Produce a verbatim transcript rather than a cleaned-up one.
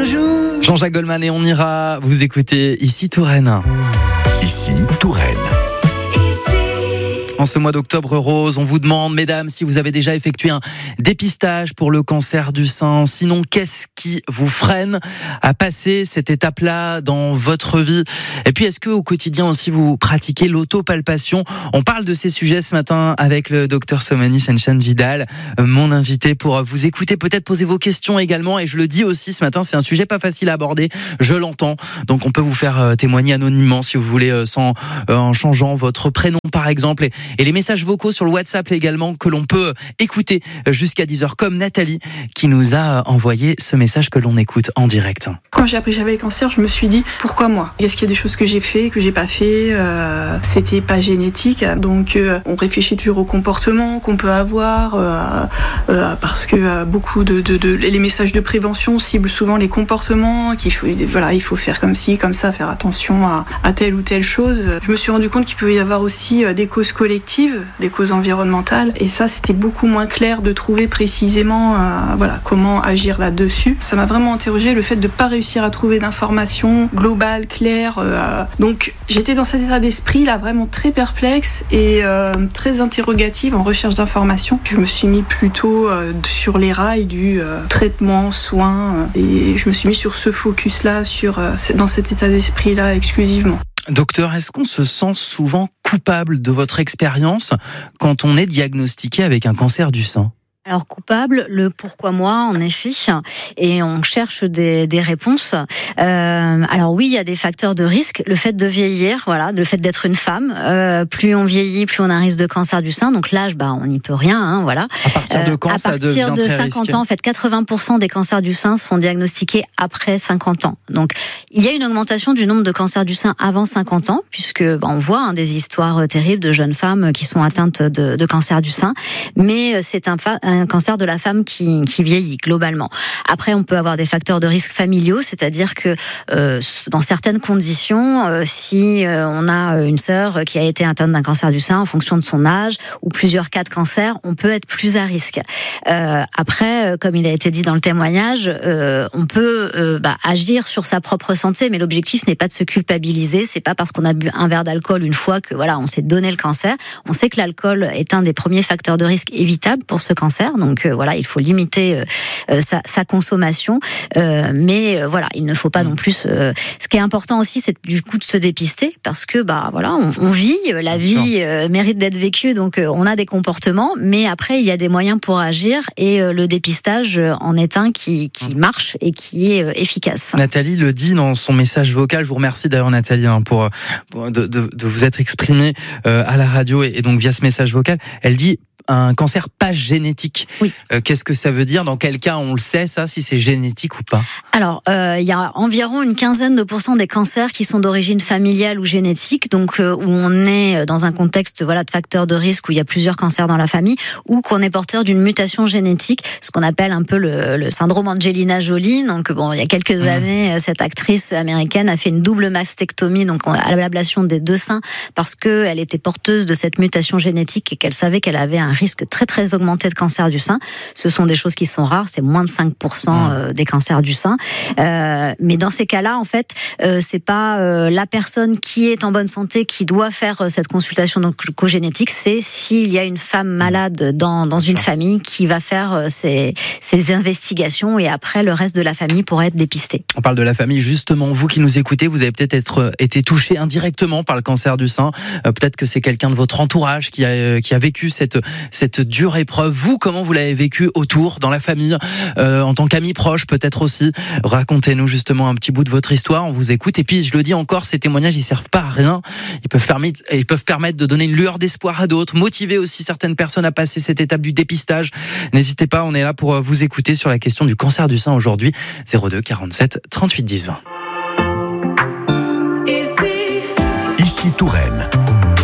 jour. Jean-Jacques Goldman et on ira vous écouter ici Touraine. Ici Touraine. En ce mois d'octobre rose, on vous demande, mesdames, si vous avez déjà effectué un dépistage pour le cancer du sein. Sinon, qu'est-ce qui vous freine à passer cette étape-là dans votre vie? Et puis, est-ce que au quotidien aussi vous pratiquez l'autopalpation? On parle de ces sujets ce matin avec le docteur Somani Senchan Vidal, mon invité, pour vous écouter, peut-être poser vos questions également. Et je le dis aussi ce matin, c'est un sujet pas facile à aborder, je l'entends. Donc, on peut vous faire témoigner anonymement si vous voulez, sans, en changeant votre prénom par exemple. Et, Et les messages vocaux sur le WhatsApp également que l'on peut écouter jusqu'à dix heures, comme Nathalie qui nous a envoyé ce message que l'on écoute en direct. Quand j'ai appris que j'avais le cancer, je me suis dit pourquoi moi? Est-ce qu'il y a des choses que j'ai fait, que j'ai pas fait? euh, C'était pas génétique, donc euh, on réfléchit toujours au comportement qu'on peut avoir euh, euh, parce que euh, beaucoup de, de, de les messages de prévention ciblent souvent les comportements, qu'il faut voilà il faut faire comme ci, comme ça, faire attention à, à telle ou telle chose. Je me suis rendu compte qu'il peut y avoir aussi des causes collectives, des causes environnementales, et ça c'était beaucoup moins clair de trouver précisément euh, voilà comment agir là-dessus. Ça m'a vraiment interrogé le fait de pas réussir à trouver d'informations globales, claires. Euh, donc j'étais dans cet état d'esprit là vraiment très perplexe et euh, très interrogative en recherche d'informations. Je me suis mis plutôt euh, sur les rails du euh, traitement, soin, euh, et je me suis mis sur ce focus là, sur euh, dans cet état d'esprit là exclusivement. Docteur, est-ce qu'on se sent souvent coupable de votre expérience quand on est diagnostiqué avec un cancer du sein ? Alors coupable, le pourquoi moi, en effet, et on cherche des, des réponses. Euh, alors oui, il y a des facteurs de risque. Le fait de vieillir, voilà, le fait d'être une femme, euh, plus on vieillit, plus on a un risque de cancer du sein. Donc l'âge, bah on n'y peut rien, hein, voilà. À partir de quand euh, ça devient très À partir de cinquante risqué. ans, en fait, quatre-vingts pour cent des cancers du sein sont diagnostiqués après cinquante ans. Donc il y a une augmentation du nombre de cancers du sein avant cinquante ans, puisque bah, on voit hein, des histoires terribles de jeunes femmes qui sont atteintes de, de cancer du sein, mais c'est un, fa- un un cancer de la femme qui, qui vieillit globalement. Après, on peut avoir des facteurs de risque familiaux, c'est-à-dire que euh, dans certaines conditions, euh, si euh, on a une sœur qui a été atteinte d'un cancer du sein en fonction de son âge ou plusieurs cas de cancer, on peut être plus à risque. Euh, après, comme il a été dit dans le témoignage, euh, on peut euh, bah, agir sur sa propre santé, mais l'objectif n'est pas de se culpabiliser. C'est pas parce qu'on a bu un verre d'alcool une fois que voilà, on s'est donné le cancer. On sait que l'alcool est un des premiers facteurs de risque évitables pour ce cancer. Donc euh, voilà, il faut limiter euh, sa, sa consommation, euh, mais euh, voilà, il ne faut pas non plus. Euh, ce qui est important aussi, c'est du coup de se dépister, parce que bah voilà, on, on vit, la Bien vie euh, mérite d'être vécue, donc euh, on a des comportements, mais après il y a des moyens pour agir, et euh, le dépistage euh, en est un qui, qui marche et qui est euh, efficace. Nathalie le dit dans son message vocal. Je vous remercie d'ailleurs Nathalie hein, pour, pour de, de, de vous être exprimée euh, à la radio et, et donc via ce message vocal. Elle dit un cancer pas génétique. Oui. Euh, qu'est-ce que ça veut dire? Dans quel cas on le sait ça, si c'est génétique ou pas? Alors, euh, il y a environ une quinzaine de pourcents des cancers qui sont d'origine familiale ou génétique, donc euh, où on est dans un contexte voilà de facteurs de risque où il y a plusieurs cancers dans la famille, ou qu'on est porteur d'une mutation génétique, ce qu'on appelle un peu le, le syndrome Angelina Jolie. Donc bon, il y a quelques mmh. années, cette actrice américaine a fait une double mastectomie, donc à l'ablation des deux seins, parce que elle était porteuse de cette mutation génétique et qu'elle savait qu'elle avait un risque très très augmenté de cancer du sein. Ce sont des choses qui sont rares, c'est moins de cinq pour cent mmh. des cancers du sein. Euh, mais dans ces cas-là, en fait, euh, c'est pas euh, la personne qui est en bonne santé qui doit faire euh, cette consultation oncogénétique, c'est s'il y a une femme malade dans, dans une famille qui va faire euh, ces, ces investigations, et après le reste de la famille pourra être dépisté. On parle de la famille, justement, vous qui nous écoutez, vous avez peut-être être, été touché indirectement par le cancer du sein. Euh, peut-être que c'est quelqu'un de votre entourage qui a, qui a vécu cette cette dure épreuve. Vous, comment vous l'avez vécu autour, dans la famille, euh, en tant qu'ami proche peut-être aussi? Racontez-nous justement un petit bout de votre histoire, on vous écoute. Et puis je le dis encore, ces témoignages ils servent pas à rien, ils peuvent permettre, ils peuvent permettre de donner une lueur d'espoir à d'autres, motiver aussi certaines personnes à passer cette étape du dépistage. N'hésitez pas, on est là pour vous écouter sur la question du cancer du sein aujourd'hui. zéro deux quarante-sept trente-huit dix vingt. Ici Touraine.